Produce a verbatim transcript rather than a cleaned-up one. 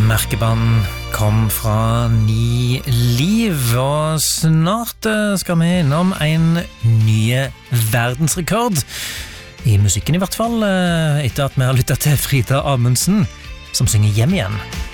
Merkeband kom fra Ni Liv, og snart skal vi innom en ny verdensrekord i musikken, i hvert fall etter at vi har lyttet til Frida Amundsen som synger Hjem igjen.